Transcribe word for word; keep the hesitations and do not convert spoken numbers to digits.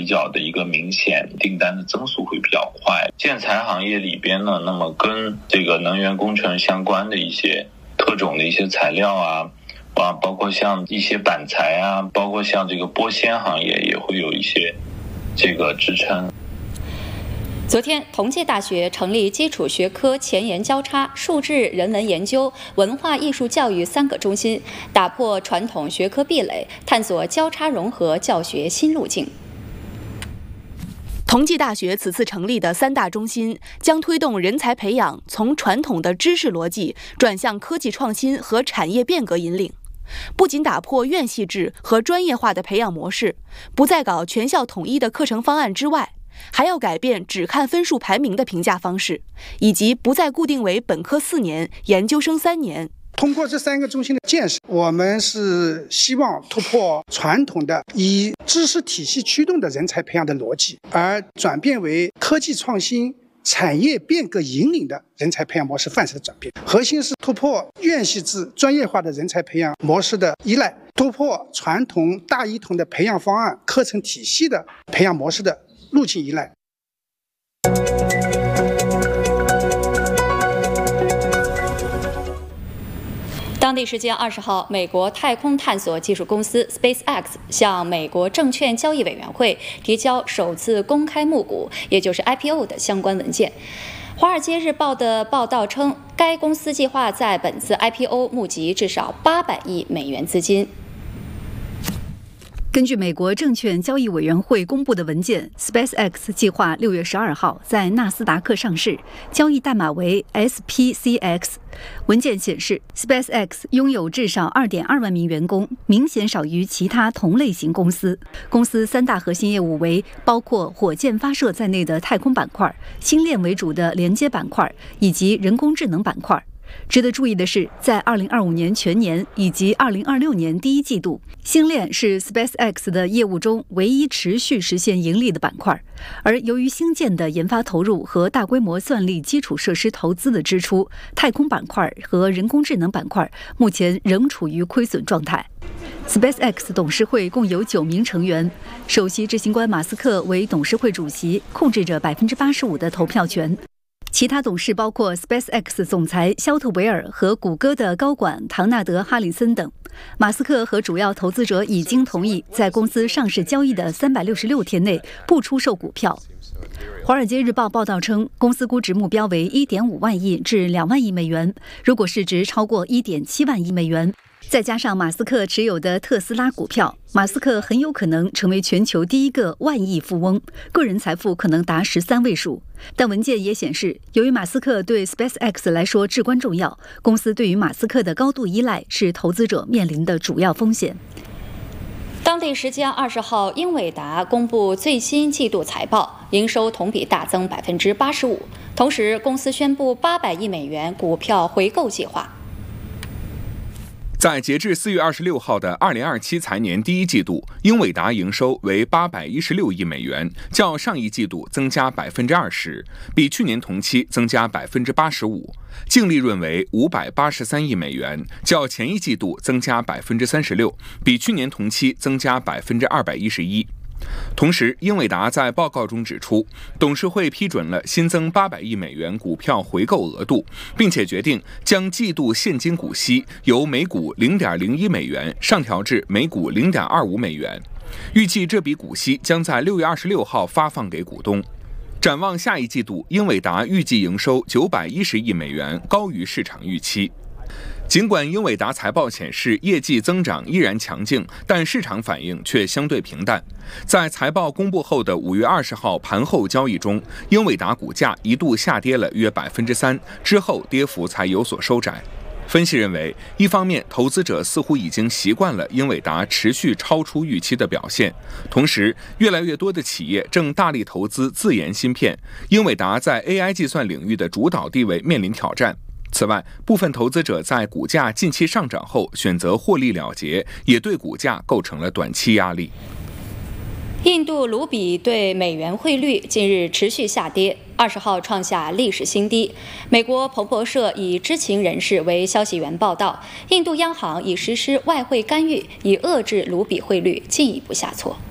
较的一个明显，订单的增速会比较快。建材行业里边呢，那么跟这个能源工程相关的一些特种的一些材料啊，啊，包括像一些板材啊，包括像这个玻纤行业也会有一些这个支撑。 昨天，同济大学成立基础学科前沿交叉、数智人文研究、文化艺术教育三个中心，打破传统学科壁垒，探索交叉融合教学新路径。 同济大学此次成立的三大中心将推动人才培养从传统的知识逻辑转向科技创新和产业变革引领。不仅打破院系制和专业化的培养模式，不再搞全校统一的课程方案之外，还要改变只看分数排名的评价方式，以及不再固定为本科四年、研究生三年。 通过这三个中心的建设，我们是希望突破传统的以知识体系驱动的人才培养的逻辑，而转变为科技创新、产业变革引领的人才培养模式范式的转变。核心是突破院系制专业化的人才培养模式的依赖，突破传统大一统的培养方案、课程体系的培养模式的路径依赖。 当地时间二十号，美国太空探索技术公司 SpaceX 向美国证券交易委员会提交首次公开募股，也就是 I P O 的相关文件。《华尔街日报》的报道称，该公司计划在本次 I P O 募集至少八百亿美元资金。 根据美国证券交易委员会公布的文件 ，SpaceX 计划六月十二号在纳斯达克上市，交易代码为 S P C X。文件显示 ，SpaceX 拥有至少 二点二万名员工，明显少于其他同类型公司。公司三大核心业务为包括火箭发射在内的太空板块、星链为主的连接板块以及人工智能板块。值得注意的是，在二零二五年全年以及二零二六年第一季度，星链是 SpaceX 的业务中唯一持续实现盈利的板块。而由于星舰的研发投入和大规模算力基础设施投资的支出，太空板块和人工智能板块目前仍处于亏损状态。SpaceX 董事会共有九名成员，首席执行官马斯克为董事会主席，控制着百分之八十五的投票权。其他董事包括 SpaceX 总裁肖特维尔和谷歌的高管唐纳德·哈里森等。马斯克和主要投资者已经同意在公司上市交易的三百六十六天内不出售股票。《华尔街日报》报道称，公司估值目标为 一点五万亿至两万亿美元，如果市值超过 一点七万亿美元，再加上马斯克持有的特斯拉股票，马斯克很有可能成为全球第一个万亿富翁，个人财富可能达十三位数。但文件也显示，由于马斯克对 SpaceX 来说至关重要，公司对于马斯克的高度依赖是投资者面临的主要风险。 当地时间二十号，英伟达公布最新季度财报，营收同比大增百分之八十五，同时公司宣布八百亿美元股票回购计划。 在截至四月二十六号的二零二七财年第一季度，英伟达营收为八百一十六亿美元，较上一季度增加百分之二十，比去年同期增加百分之八十五。净利润为五百八十三亿美元，较前一季度增加百分之三十六，比去年同期增加百分之二百一十一。同时，英伟达在报告中指出，董事会批准了新增八百亿美元股票回购额度，并且决定将季度现金股息由每股零点零一美元上调至每股零点二五美元。预计这笔股息将在六月二十六号发放给股东。展望下一季度，英伟达预计营收九百一十亿美元，高于市场预期。尽管英伟达财报显示业绩增长依然强劲，但市场反应却相对平淡。在财报公布后的五月二十号盘后交易中，英伟达股价一度下跌了约百分之三，之后跌幅才有所收窄。分析认为，一方面投资者似乎已经习惯了英伟达持续超出预期的表现，同时越来越多的企业正大力投资自研芯片，英伟达在 A I 计算领域的主导地位面临挑战。此外，部分投资者在股价近期上涨后选择获利了结，也对股价构成了短期压力。 印度卢比对美元汇率近日持续下跌，二十号创下历史新低。美国彭博社以知情人士为消息源报道，印度央行已实施外汇干预，以遏制卢比汇率进一步下挫。